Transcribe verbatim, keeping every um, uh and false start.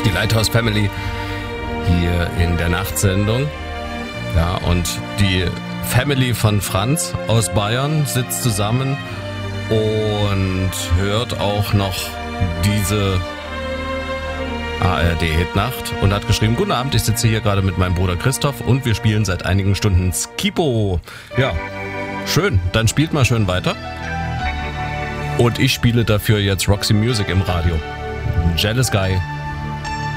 Die Lighthouse Family hier in der Nachtsendung. Ja, und die Family von Franz aus Bayern sitzt zusammen und hört auch noch diese A R D-Hitnacht und hat geschrieben: Guten Abend, ich sitze hier gerade mit meinem Bruder Christoph und wir spielen seit einigen Stunden Skipo. Ja, schön, dann spielt mal schön weiter. Und ich spiele dafür jetzt Roxy Music im Radio. Jealous Guy